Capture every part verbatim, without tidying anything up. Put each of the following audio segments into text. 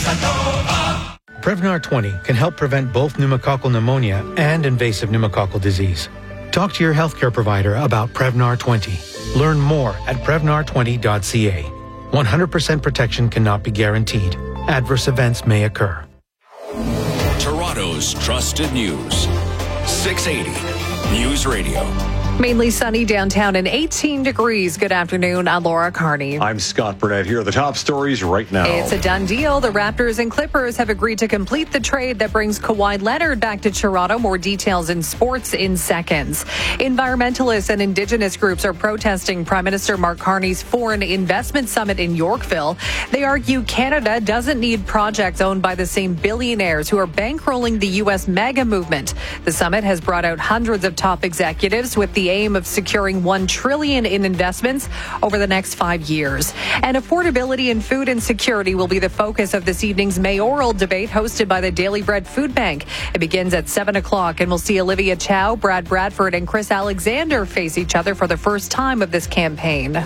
Prevnar twenty can help prevent both pneumococcal pneumonia and invasive pneumococcal disease. Talk to your healthcare provider about Prevnar twenty. Learn more at prevnar twenty dot c a. one hundred percent protection cannot be guaranteed. Adverse events may occur. Toronto's trusted news. six eighty News Radio. Mainly sunny downtown and eighteen degrees. Good afternoon. I'm Laura Carney. I'm Scott Burnett. Here are the top stories right now. It's a done deal. The Raptors and Clippers have agreed to complete the trade that brings Kawhi Leonard back to Toronto. More details in sports in seconds. Environmentalists and Indigenous groups are protesting Prime Minister Mark Carney's Foreign Investment Summit in Yorkville. They argue Canada doesn't need projects owned by the same billionaires who are bankrolling the U S mega movement. The summit has brought out hundreds of top executives with the aim of securing one trillion dollars in investments over the next five years. And affordability and food insecurity will be the focus of this evening's mayoral debate hosted by the Daily Bread Food Bank. It begins at seven o'clock, and we'll see Olivia Chow, Brad Bradford, and Chris Alexander face each other for the first time of this campaign.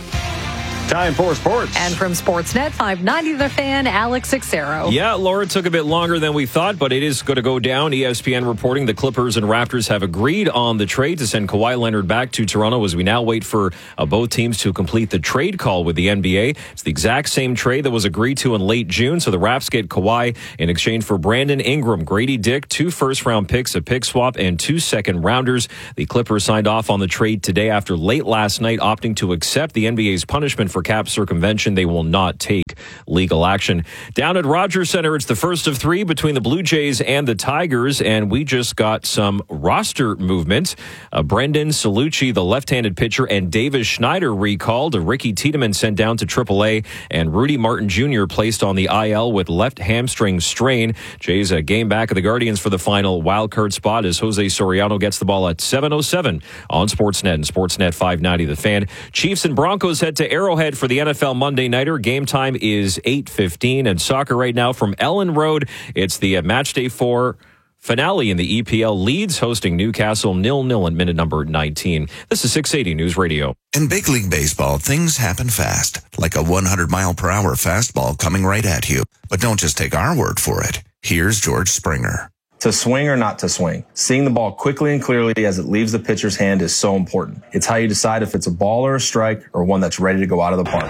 Time for sports. And from Sportsnet five ninety The Fan, Alex Sixero. Yeah, Laura, it took a bit longer than we thought, but it is going to go down. E S P N reporting the Clippers and Raptors have agreed on the trade to send Kawhi Leonard back to Toronto as we now wait for uh, both teams to complete the trade call with the N B A. It's the exact same trade that was agreed to in late June, so the Raps get Kawhi in exchange for Brandon Ingram, Grady Dick, two first-round picks, a pick swap, and two second-rounders. The Clippers signed off on the trade today after late last night opting to accept the N B A's punishment for cap circumvention. They will not take legal action. Down at Rogers Center, it's the first of three between the Blue Jays and the Tigers, and we just got some roster movement. Uh, Brendan Salucci, the left-handed pitcher, and Davis Schneider recalled. Ricky Tiedemann sent down to triple A, and Rudy Martin Junior placed on the I L with left hamstring strain. Jays a game back of the Guardians for the final wildcard spot as Jose Soriano gets the ball at seven oh seven on Sportsnet and Sportsnet five ninety The Fan. Chiefs and Broncos head to Arrowhead for the N F L Monday Nighter. Game time is eight fifteen, and soccer right now from Ellen Road. It's the uh, match day four finale in the E P L. Leeds hosting Newcastle nil nil in minute number nineteen. This is six eighty News Radio. In big league baseball, things happen fast, like a one hundred mile per hour fastball coming right at you. But don't just take our word for it. Here's George Springer. To swing or not to swing, seeing the ball quickly and clearly as it leaves the pitcher's hand is so important. It's how you decide if it's a ball or a strike or one that's ready to go out of the park.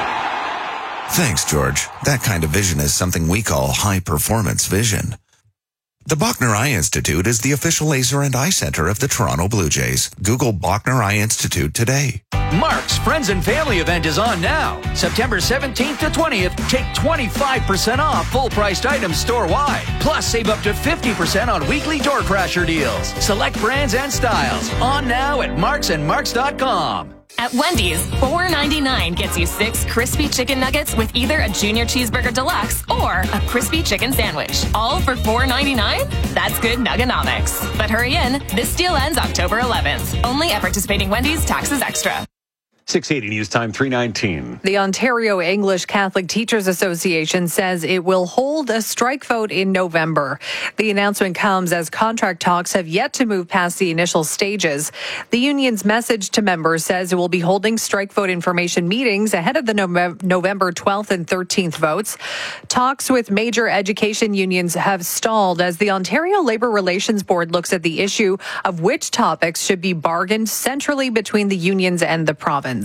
Thanks, George. That kind of vision is something we call high-performance vision. The Bachner Eye Institute is the official laser and eye center of the Toronto Blue Jays. Google Bachner Eye Institute today. Mark's Friends and Family event is on now. September seventeenth to twentieth, take twenty-five percent off full-priced items store-wide. Plus, save up to fifty percent on weekly door crasher deals. Select brands and styles. On now at marks and marks dot com. At Wendy's, four ninety-nine gets you six crispy chicken nuggets with either a Junior Cheeseburger Deluxe or a crispy chicken sandwich. All for four ninety-nine? That's good nuggonomics. But hurry in, this deal ends October eleventh. Only at participating Wendy's, taxes extra. six eighty News Time, three nineteen. The Ontario English Catholic Teachers Association says it will hold a strike vote in November. The announcement comes as contract talks have yet to move past the initial stages. The union's message to members says it will be holding strike vote information meetings ahead of the November twelfth and thirteenth votes. Talks with major education unions have stalled as the Ontario Labour Relations Board looks at the issue of which topics should be bargained centrally between the unions and the province.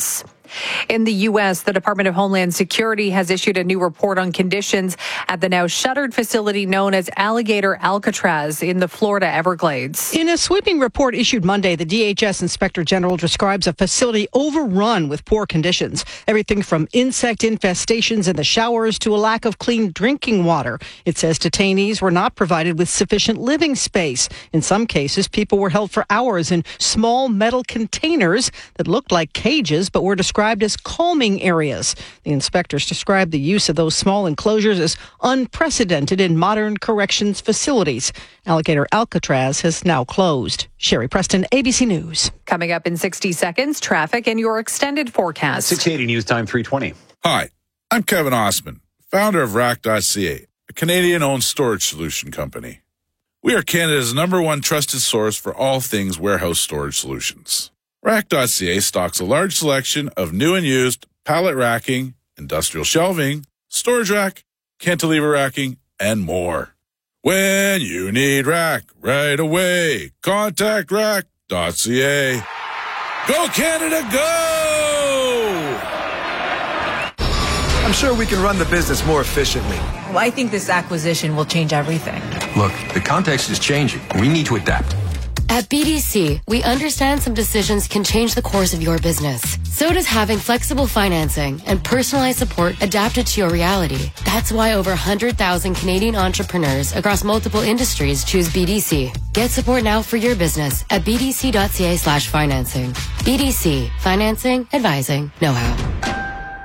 In the U S, the Department of Homeland Security has issued a new report on conditions at the now shuttered facility known as Alligator Alcatraz in the Florida Everglades. In a sweeping report issued Monday, the D H S Inspector General describes a facility overrun with poor conditions. Everything from insect infestations in the showers to a lack of clean drinking water. It says detainees were not provided with sufficient living space. In some cases, people were held for hours in small metal containers that looked like cages but were described as calming areas. The inspectors described the use of those small enclosures as unprecedented in modern corrections facilities. Alligator Alcatraz has now closed. Sherry Preston, A B C News. Coming up in sixty seconds, traffic and your extended forecast. six eighty News Time, three twenty. Hi, I'm Kevin Osman, founder of rack dot c a, a Canadian-owned storage solution company. We are Canada's number one trusted source for all things warehouse storage solutions. rack dot c a stocks a large selection of new and used pallet racking, industrial shelving, storage rack, cantilever racking, and more. When you need rack right away, contact rack dot c a. Go Canada, go! I'm sure we can run the business more efficiently. Well, I think this acquisition will change everything. Look, the context is changing. We need to adapt. At B D C, we understand some decisions can change the course of your business. So does having flexible financing and personalized support adapted to your reality. That's why over one hundred thousand Canadian entrepreneurs across multiple industries choose B D C. Get support now for your business at b d c dot c a slash financing. B D C, financing, advising, know-how.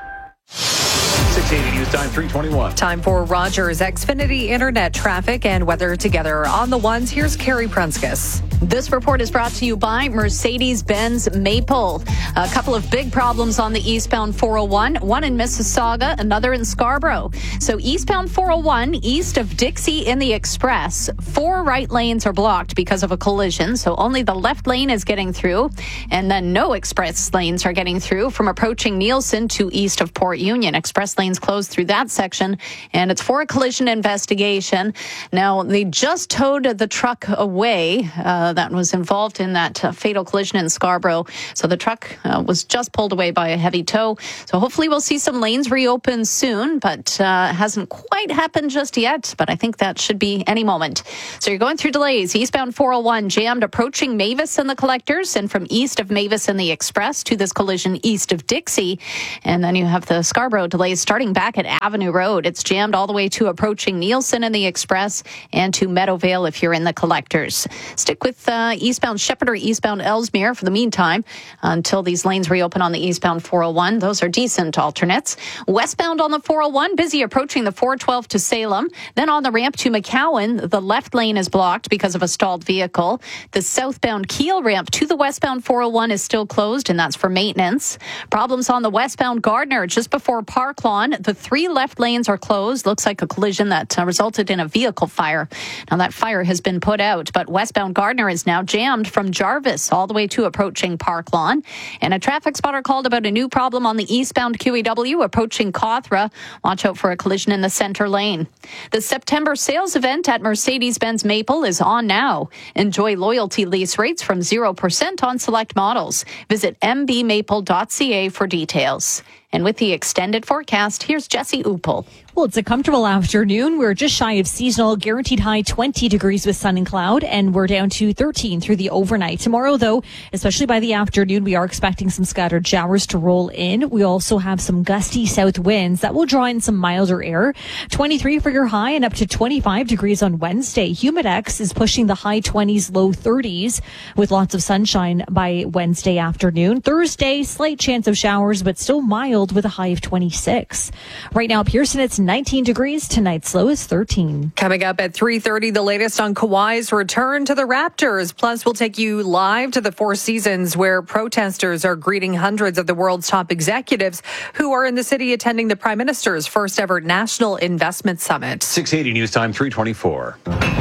six eighty News Time, three twenty-one. Time for Rogers Xfinity Internet traffic and weather together. On the ones, here's Carrie Prunskis. This report is brought to you by Mercedes-Benz Maple. A couple of big problems on the eastbound four oh one, one in Mississauga, another in Scarborough. So eastbound four oh one, east of Dixie in the Express, four right lanes are blocked because of a collision. So only the left lane is getting through, and then no express lanes are getting through from approaching Nielsen to east of Port Union. Express lanes closed through that section, and it's for a collision investigation. Now, they just towed the truck away uh, that was involved in that uh, fatal collision in Scarborough. So the truck uh, was just pulled away by a heavy tow. So hopefully we'll see some lanes reopen soon, but uh, hasn't quite happened just yet. But I think that should be any moment. So you're going through delays. Eastbound four oh one jammed approaching Mavis and the Collectors, and from east of Mavis and the Express to this collision east of Dixie. And then you have the Scarborough delays starting back at Avenue Road. It's jammed all the way to approaching Nielsen and the Express and to Meadowvale if you're in the Collectors. Stick with uh, eastbound Shepherd or eastbound Ellesmere for the meantime until these lanes reopen on the eastbound four oh one. Those are decent alternates. Westbound on the four oh one, busy approaching the four twelve to Salem. Then on the ramp to McCowan, the left lane is blocked because of a stalled vehicle. The southbound Kiel ramp to the westbound four oh one is still closed, and that's for maintenance. Problems on the westbound Gardner just before Park Lawn. The three left lanes are closed. Looks like a collision that uh, resulted in a vehicle fire. Now that fire has been put out, but westbound Gardner is now jammed from Jarvis all the way to approaching Park Lawn. And a traffic spotter called about a new problem on the eastbound Q E W approaching Cawthra. Watch out for a collision in the center lane. The September sales event at Mercedes-Benz Maple is on now. Enjoy loyalty lease rates from zero percent on select models. Visit m b maple dot c a for details. And with the extended forecast, here's Jesse Uppel. Well, it's a comfortable afternoon. We're just shy of seasonal, guaranteed high twenty degrees with sun and cloud, and we're down to thirteen through the overnight. Tomorrow, though, especially by the afternoon, we are expecting some scattered showers to roll in. We also have some gusty south winds that will draw in some milder air. twenty-three for your high and up to twenty-five degrees on Wednesday. Humidex is pushing the high twenties, low thirties with lots of sunshine by Wednesday afternoon. Thursday, slight chance of showers, but still mild with a high of twenty-six. Right now, Pearson, it's nineteen degrees. Tonight's low is thirteen. Coming up at three thirty, the latest on Kawhi's return to the Raptors. Plus, we'll take you live to the Four Seasons, where protesters are greeting hundreds of the world's top executives who are in the city attending the Prime Minister's first ever National Investment Summit. six eighty News Time, three twenty-four.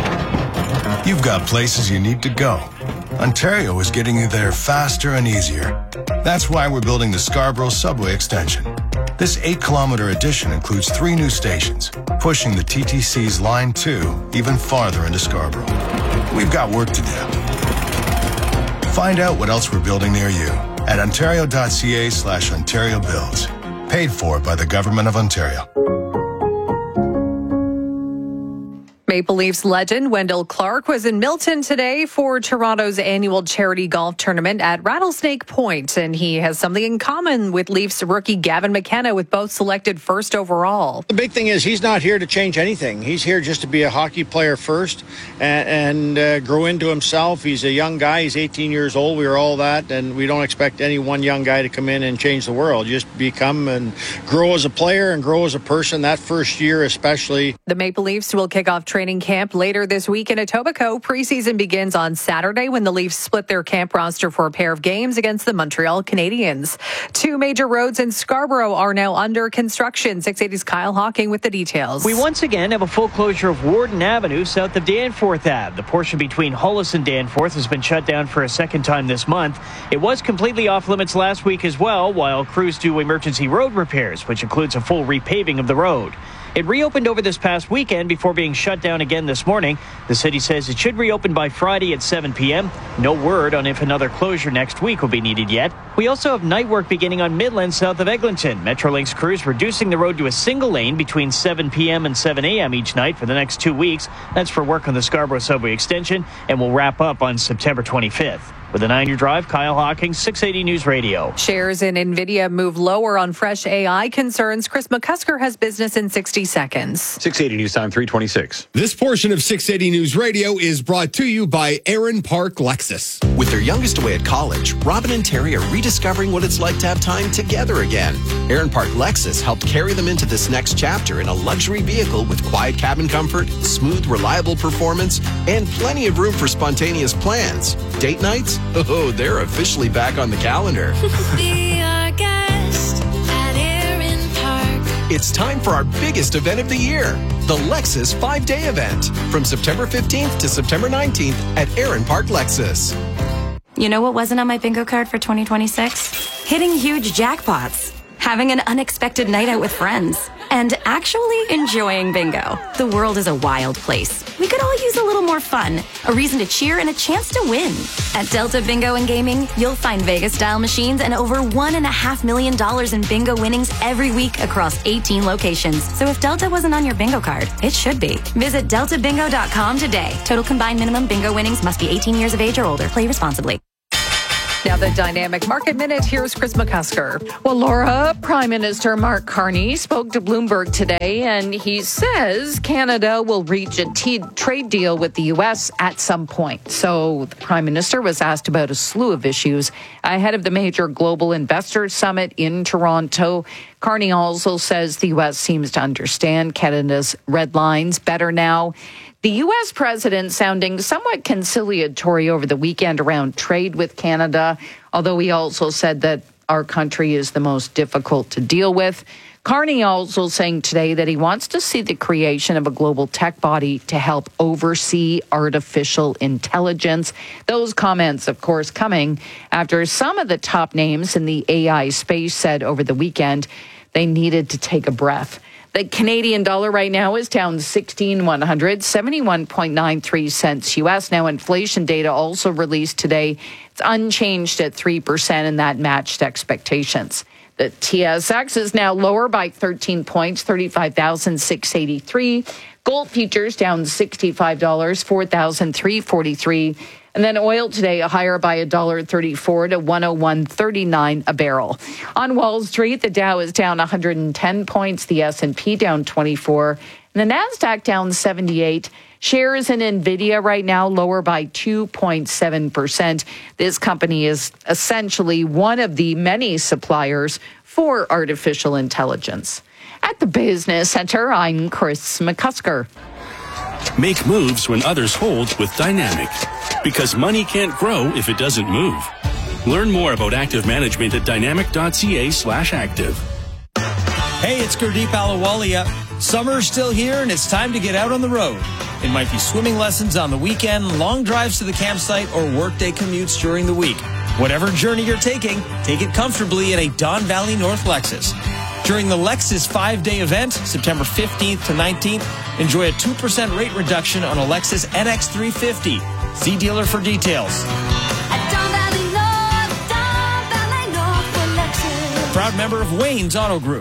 You've got places you need to go. Ontario is getting you there faster and easier. That's why we're building the Scarborough Subway Extension. This eight-kilometer addition includes three new stations, pushing the T T C's Line two even farther into Scarborough. We've got work to do. Find out what else we're building near you at ontario dot c a slash ontario builds. Paid for by the Government of Ontario. Maple Leafs legend Wendell Clark was in Milton today for Toronto's annual charity golf tournament at Rattlesnake Point, and he has something in common with Leafs rookie Gavin McKenna, with both selected first overall. The big thing is he's not here to change anything. He's here just to be a hockey player first and, and uh, grow into himself. He's a young guy. He's eighteen years old. We are all that, and we don't expect any one young guy to come in and change the world. Just become and grow as a player and grow as a person, that first year especially. The Maple Leafs will kick off training camp later this week in Etobicoke. Preseason begins on Saturday when the Leafs split their camp roster for a pair of games against the Montreal Canadiens. Two major roads in Scarborough are now under construction. six eighty's Kyle Hawking with the details. We once again have a full closure of Warden Avenue south of Danforth Avenue. The portion between Hollis and Danforth has been shut down for a second time this month. It was completely off limits last week as well, while crews do emergency road repairs, which includes a full repaving of the road. It reopened over this past weekend before being shut down again this morning. The city says it should reopen by Friday at seven p.m. No word on if another closure next week will be needed yet. We also have night work beginning on Midland south of Eglinton. Metrolinx crews reducing the road to a single lane between seven p.m. and seven a.m. each night for the next two weeks. That's for work on the Scarborough Subway extension and will wrap up on September twenty-fifth. With a nine-year drive, Kyle Hawkins, six eighty News Radio. Shares in NVIDIA move lower on fresh A I concerns. Chris McCusker has business in sixty seconds. six eighty News Time, three twenty-six. This portion of six eighty News Radio is brought to you by Aaron Park Lexus. With their youngest away at college, Robin and Terry are rediscovering what it's like to have time together again. Aaron Park Lexus helped carry them into this next chapter in a luxury vehicle with quiet cabin comfort, smooth, reliable performance, and plenty of room for spontaneous plans. Date nights? Oh, they're officially back on the calendar. Be our guest at Aaron Park. It's time for our biggest event of the year, the Lexus five-day event, from September fifteenth to September nineteenth at Aaron Park Lexus. You know what wasn't on my bingo card for twenty twenty-six? Hitting huge jackpots, having an unexpected night out with friends, and actually enjoying bingo. The world is a wild place. We could all use a little more fun, a reason to cheer, and a chance to win. At Delta Bingo and Gaming, you'll find Vegas-style machines and over one and a half million dollars in bingo winnings every week across eighteen locations. So if Delta wasn't on your bingo card, it should be. Visit delta bingo dot com today. Total combined minimum bingo winnings must be eighteen years of age or older. Play responsibly. Now the Dynamic Market Minute. Here's Chris McCusker. Well, Laura, Prime Minister Mark Carney spoke to Bloomberg today, and he says Canada will reach a t- trade deal with the U S at some point. So the Prime Minister was asked about a slew of issues ahead of the major global investor summit in Toronto. Carney also says the U S seems to understand Canada's red lines better now. The U S president sounding somewhat conciliatory over the weekend around trade with Canada, although he also said that our country is the most difficult to deal with. Carney also saying today that he wants to see the creation of a global tech body to help oversee artificial intelligence. Those comments, of course, coming after some of the top names in the A I space said over the weekend they needed to take a breath. The Canadian dollar right now is down sixteen one hundred, seventy-one point nine three cents U S. Now, inflation data also released today. It's unchanged at three percent, and that matched expectations. The T S X is now lower by thirteen points, thirty-five thousand six hundred eighty-three. Gold futures down sixty-five dollars, four thousand three hundred forty-three. And then oil today higher by one dollar thirty-four to one oh one thirty-nine a barrel. On Wall Street, the Dow is down one hundred ten points, the S and P down twenty-four, and the Nasdaq down seventy-eight. Shares in NVIDIA right now lower by two point seven percent. This company is essentially one of the many suppliers for artificial intelligence. At the Business Center, I'm Chris McCusker. Make moves when others hold with Dynamic, because money can't grow if it doesn't move. Learn more about active management at dynamic.ca slash active. Hey, it's Gurdeep Ahluwalia. Summer's still here and it's time to get out on the road. It might be swimming lessons on the weekend, long drives to the campsite, or workday commutes during the week. Whatever journey you're taking, take it comfortably at a Don Valley North Lexus. During the Lexus five-day event, September fifteenth to nineteenth, enjoy a two percent rate reduction on a Lexus N X three fifty. See dealer for details. At Don Valley North, Don Valley North for Lexus. Proud member of Wayne's Auto Group.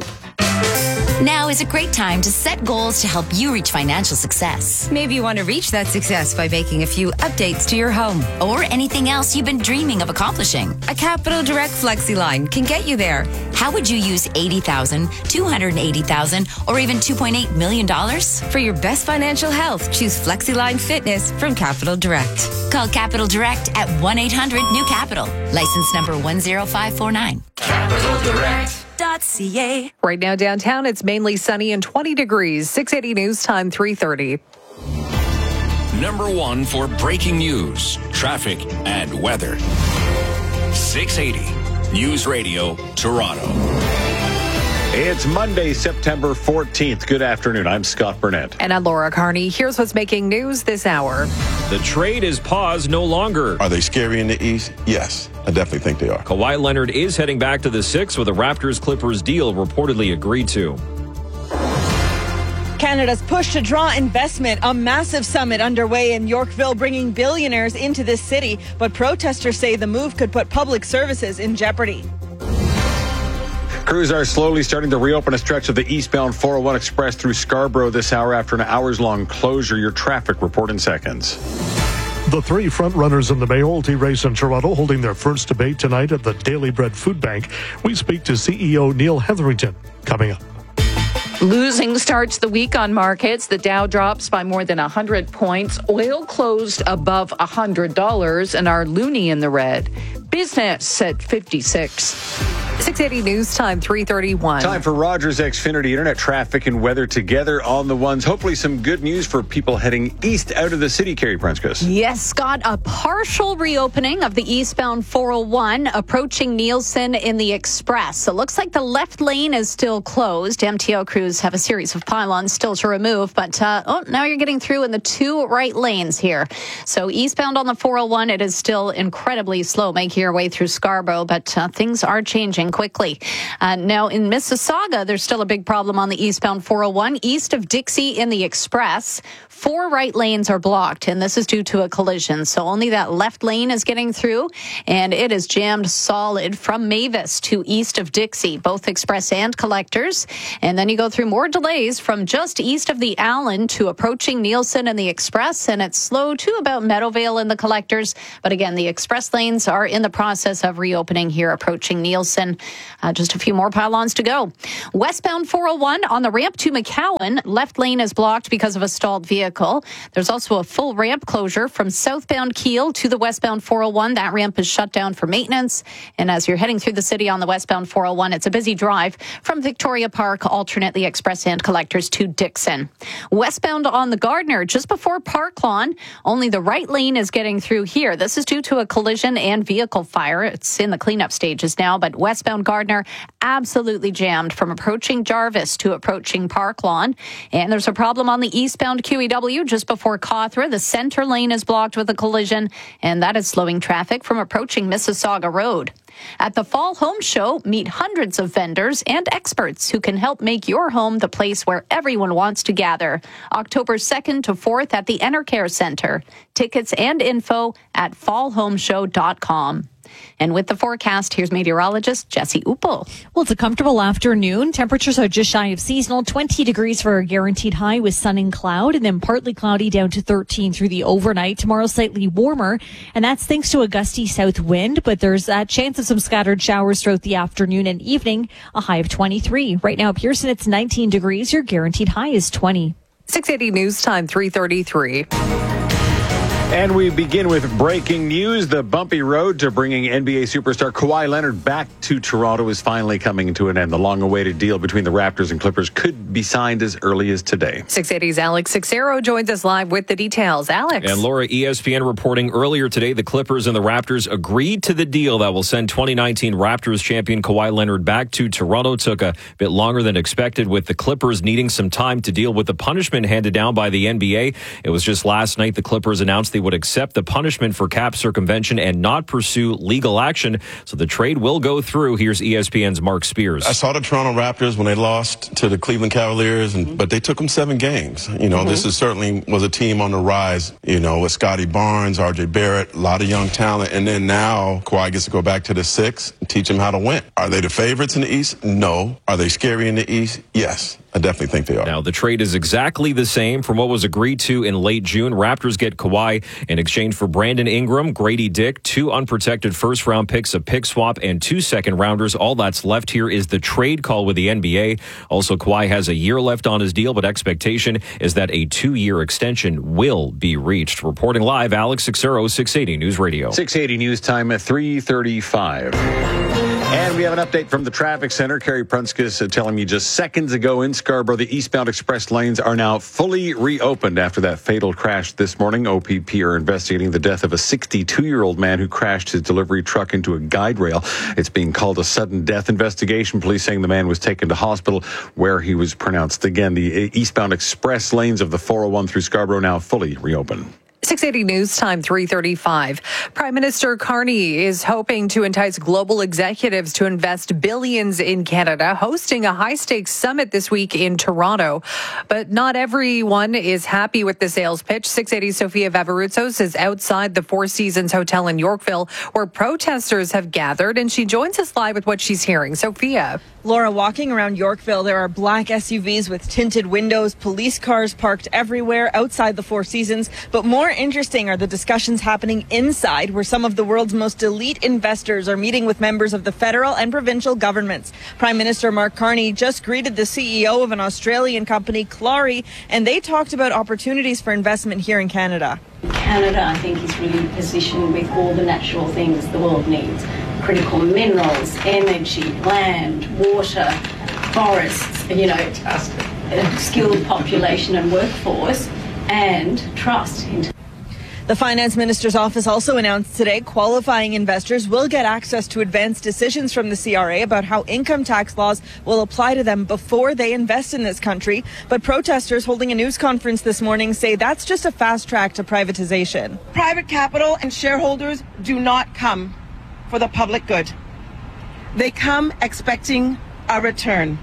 Now is a great time to set goals to help you reach financial success. Maybe you want to reach that success by making a few updates to your home or anything else you've been dreaming of accomplishing. A Capital Direct FlexiLine can get you there. How would you use eighty thousand dollars, two hundred eighty thousand dollars, or even two point eight million dollars? For your best financial health, choose FlexiLine Fitness from Capital Direct. Call Capital Direct at one eight hundred new capital. License number one zero five four nine. Capital Direct. .ca. Right now downtown, it's mainly sunny and twenty degrees. six eighty News Time, three thirty. Number one for breaking news, traffic, and weather. six eighty News Radio, Toronto. It's Monday, September fourteenth. Good afternoon. I'm Scott Burnett. And I'm Laura Carney. Here's what's making news this hour. The trade is paused no longer. Are they scary in the East? Yes, I definitely think they are. Kawhi Leonard is heading back to the Six with a Raptors-Clippers deal reportedly agreed to. Canada's push to draw investment, a massive summit underway in Yorkville bringing billionaires into this city, but protesters say the move could put public services in jeopardy. Crews are slowly starting to reopen a stretch of the eastbound four oh one Express through Scarborough this hour after an hours-long closure. Your traffic report in seconds. The three frontrunners in the Mayolti race in Toronto holding their first debate tonight at the Daily Bread Food Bank. We speak to C E O Neil Hetherington coming up. Losing starts the week on markets. The Dow drops by more than one hundred points. Oil closed above one hundred dollars and our loonie in the red. Business at fifty-six. six eighty News Time, three thirty-one. Time for Rogers Xfinity Internet traffic and weather together on the ones. Hopefully some good news for people heading east out of the city, Carrie Prenskus. Yes, Scott, a partial reopening of the eastbound four oh one approaching Nielsen in the Express. It looks like the left lane is still closed. M T O crews have a series of pylons still to remove, but uh, oh, now you're getting through in the two right lanes here. So eastbound on the four oh one, it is still incredibly slow making your way through Scarborough, but uh, things are changing quickly. Uh, now in Mississauga, there's still a big problem on the eastbound four oh one east of Dixie in the Express. Four right lanes are blocked, and this is due to a collision. So only that left lane is getting through, and it is jammed solid from Mavis to east of Dixie, both express and collectors. And then you go through more delays from just east of the Allen to approaching Nielsen and the Express, and it's slow to about Meadowvale in the collectors. But again, the express lanes are in the process of reopening here approaching Nielsen. Uh, just a few more pylons to go. Westbound four oh one on the ramp to McCowan, left lane is blocked because of a stalled vehicle. There's also a full ramp closure from southbound Kiel to the westbound four oh one. That ramp is shut down for maintenance. And as you're heading through the city on the westbound four oh one, it's a busy drive from Victoria Park, alternately express and collectors to Dixon. Westbound on the Gardner, just before Park Lawn, only the right lane is getting through here. This is due to a collision and vehicle fire. It's in the cleanup stages now, but westbound Gardner absolutely jammed from approaching Jarvis to approaching Park Lawn. And there's a problem on the eastbound Q E W just before Cawthra. The center lane is blocked with a collision, and that is slowing traffic from approaching Mississauga Road. At the Fall Home Show, meet hundreds of vendors and experts who can help make your home the place where everyone wants to gather. October second to fourth at the Enercare Center. Tickets and info at fall home show dot com. And with the forecast, here's meteorologist Jesse Uppel. Well, it's a comfortable afternoon. Temperatures are just shy of seasonal. twenty degrees for a guaranteed high with sun and cloud, and then partly cloudy down to thirteen through the overnight. Tomorrow, slightly warmer, and that's thanks to a gusty south wind, but there's a chance of some scattered showers throughout the afternoon and evening, a high of twenty-three. Right now, Pearson, it's nineteen degrees. Your guaranteed high is twenty. six eighty News Time, three thirty-three. And we begin with breaking news. The bumpy road to bringing N B A superstar Kawhi Leonard back to Toronto is finally coming to an end. The long-awaited deal between the Raptors and Clippers could be signed as early as today. six eighty's Alex Sixero joins us live with the details. Alex. And Laura, E S P N reporting earlier today the Clippers and the Raptors agreed to the deal that will send twenty nineteen Raptors champion Kawhi Leonard back to Toronto. Took a bit longer than expected, with the Clippers needing some time to deal with the punishment handed down by the N B A. It was just last night the Clippers announced they would accept the punishment for cap circumvention and not pursue legal action. So the trade will go through. Here's E S P N's Mark Spears. I saw the Toronto Raptors when they lost to the Cleveland Cavaliers, and, mm-hmm. but they took them seven games. You know, mm-hmm. this is certainly was a team on the rise, you know, with Scotty Barnes, R J Barrett, a lot of young talent. And then now Kawhi gets to go back to the six and teach them how to win. Are they the favorites in the East? No. Are they scary in the East? Yes. I definitely think they are. Now, the trade is exactly the same from what was agreed to in late June. Raptors get Kawhi in exchange for Brandon Ingram, Grady Dick, two unprotected first-round picks, a pick swap, and two second-rounders. All that's left here is the trade call with the N B A. Also, Kawhi has a year left on his deal, but expectation is that a two-year extension will be reached. Reporting live, Alex Sixero, six eighty News Radio. six eighty News Time at three thirty-five. And we have an update from the traffic center. Carrie Prenskus uh, telling me just seconds ago in Scarborough, the eastbound express lanes are now fully reopened after that fatal crash this morning. O P P are investigating the death of a sixty-two-year-old man who crashed his delivery truck into a guide rail. It's being called a sudden death investigation. Police saying the man was taken to hospital where he was pronounced. Again, the eastbound express lanes of the four oh one through Scarborough now fully reopened. six eighty News Time, three thirty-five. Prime Minister Carney is hoping to entice global executives to invest billions in Canada, hosting a high-stakes summit this week in Toronto. But not everyone is happy with the sales pitch. six eighty Sofia Vavarutsos is outside the Four Seasons Hotel in Yorkville, where protesters have gathered, and she joins us live with what she's hearing. Sophia. Laura, walking around Yorkville, there are black S U Vs with tinted windows, police cars parked everywhere outside the Four Seasons. But more interesting are the discussions happening inside, where some of the world's most elite investors are meeting with members of the federal and provincial governments. Prime Minister Mark Carney just greeted the C E O of an Australian company, Clary, and they talked about opportunities for investment here in Canada. Canada, I think, is really positioned with all the natural things the world needs. Critical minerals, energy, land, water, forests, you know, a skilled population and workforce, and trust. The Finance Minister's office also announced today qualifying investors will get access to advanced decisions from the C R A about how income tax laws will apply to them before they invest in this country. But protesters holding a news conference this morning say that's just a fast track to privatization. Private capital and shareholders do not come for the public good. They come expecting a return.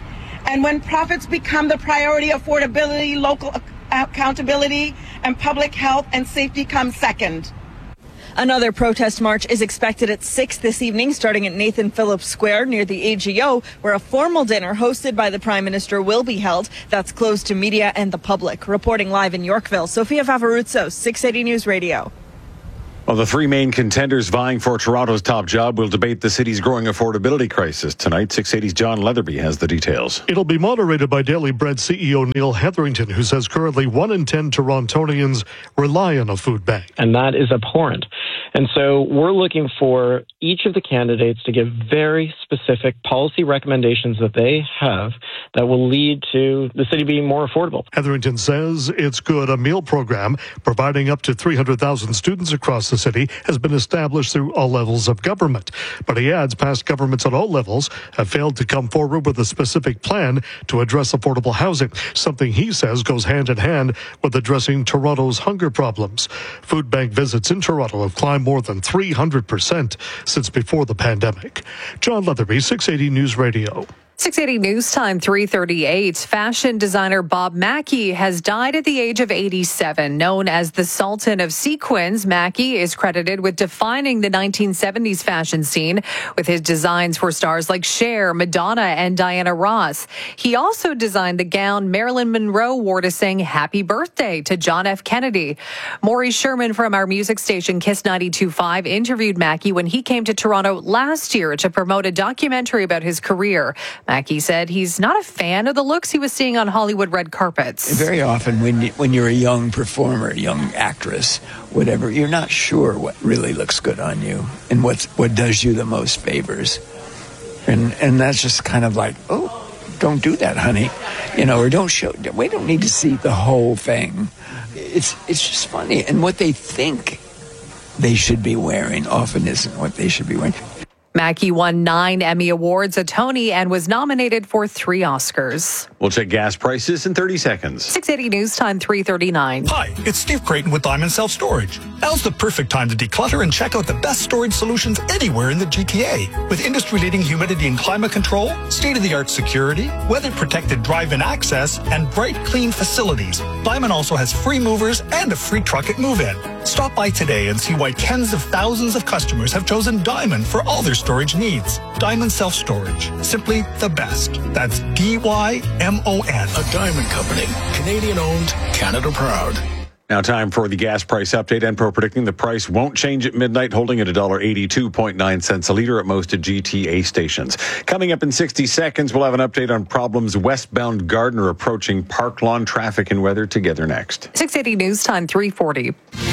And when profits become the priority, affordability, local accountability, and public health and safety come second. Another protest march is expected at six this evening, starting at Nathan Phillips Square near the A G O, where a formal dinner hosted by the Prime Minister will be held. That's closed to media and the public. Reporting live in Yorkville, Sofia Vavarutsos, six eighty News Radio. Well, the three main contenders vying for Toronto's top job will debate the city's growing affordability crisis tonight. six eighty's John Leatherby has the details. It'll be moderated by Daily Bread C E O Neil Hetherington, who says currently one in ten Torontonians rely on a food bank. And that is abhorrent. And so we're looking for each of the candidates to give very specific policy recommendations that they have that will lead to the city being more affordable. Hetherington says it's good. A meal program providing up to three hundred thousand students across the city has been established through all levels of government. But he adds past governments at all levels have failed to come forward with a specific plan to address affordable housing, something he says goes hand in hand with addressing Toronto's hunger problems. Food bank visits in Toronto have climbed more than three hundred percent since before the pandemic. John Leatherby, six eighty News Radio. six eighty News Time, three thirty-eight. Fashion designer Bob Mackie has died at the age of eighty-seven. Known as the Sultan of Sequins, Mackie is credited with defining the nineteen seventies fashion scene with his designs for stars like Cher, Madonna, and Diana Ross. He also designed the gown Marilyn Monroe wore to sing Happy Birthday to John F. Kennedy. Maury Sherman from our music station Kiss ninety-two point five interviewed Mackie when he came to Toronto last year to promote a documentary about his career. Mackie said he's not a fan of the looks he was seeing on Hollywood red carpets. Very often when, you, when you're a young performer, a young actress, whatever, you're not sure what really looks good on you and what's, what does you the most favors. And, and that's just kind of like, oh, don't do that, honey. You know, or don't show, we don't need to see the whole thing. It's, it's just funny. And what they think they should be wearing often isn't what they should be wearing. Mackie won nine Emmy Awards, a Tony, and was nominated for three Oscars. We'll check gas prices in thirty seconds. six eighty News Time, three thirty-nine. Hi, it's Steve Creighton with Diamond Self Storage. Now's the perfect time to declutter and check out the best storage solutions anywhere in the G T A. With industry-leading humidity and climate control, state-of-the-art security, weather-protected drive-in access, and bright, clean facilities, Diamond also has free movers and a free truck at move-in. Stop by today and see why tens of thousands of customers have chosen Diamond for all their storage needs. Diamond Self Storage. Simply the best. That's D Y M O N. A Diamond Company. Canadian owned, Canada proud. Now time for the gas price update. Enpro predicting the price won't change at midnight, holding at one dollar eighty-two point nine cents a litre at most of G T A stations. Coming up in sixty seconds, we'll have an update on problems westbound Gardiner approaching Park Lawn traffic and weather together next. six eighty News Time, three forty.